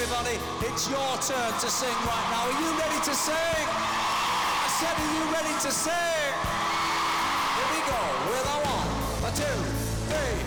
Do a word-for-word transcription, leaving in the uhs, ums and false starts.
everybody, it's your turn to sing right now. Are you ready to sing? I said, are you ready to sing?